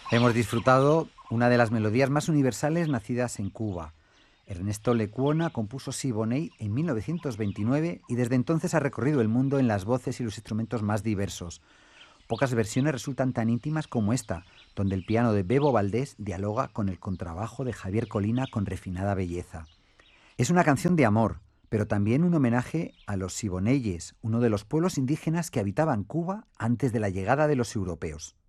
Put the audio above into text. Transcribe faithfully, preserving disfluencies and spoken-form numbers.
Hemos disfrutado una de las melodías más universales nacidas en Cuba. Ernesto Lecuona compuso Siboney en mil novecientos veintinueve y desde entonces ha recorrido el mundo en las voces y los instrumentos más diversos. Pocas versiones resultan tan íntimas como esta, donde el piano de Bebo Valdés dialoga con el contrabajo de Javier Colina con refinada belleza. Es una canción de amor, pero también un homenaje a los siboneyes, uno de los pueblos indígenas que habitaban Cuba antes de la llegada de los europeos.